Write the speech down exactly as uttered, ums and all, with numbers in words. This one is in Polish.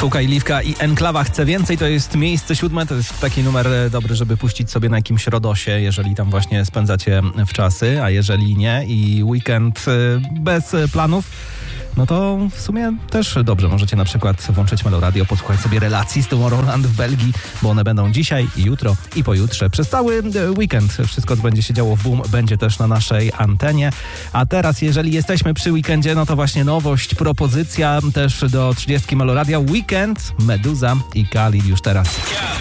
Fuka i Liwka i Enklawa Chce Więcej to jest miejsce siódme, to jest taki numer dobry, żeby puścić sobie na jakimś Rodosie, jeżeli tam właśnie spędzacie w czasy, a jeżeli nie i weekend bez planów, no to w sumie też dobrze. Możecie na przykład włączyć Meloradio, posłuchać sobie relacji z Tomorrowland w Belgii, bo one będą dzisiaj i jutro i pojutrze. Przez cały weekend wszystko, co będzie się działo w Boom, będzie też na naszej antenie. A teraz, jeżeli jesteśmy przy weekendzie, no to właśnie nowość, propozycja też do trzydziestki Meloradia. Weekend, Meduza i Khalid już teraz.